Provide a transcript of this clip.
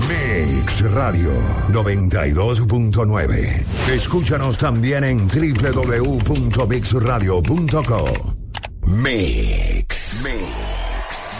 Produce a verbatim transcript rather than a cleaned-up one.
Mix Radio noventa y dos punto nueve. Escúchanos también en doble u doble u doble u punto mix radio punto co. Mix. Mix.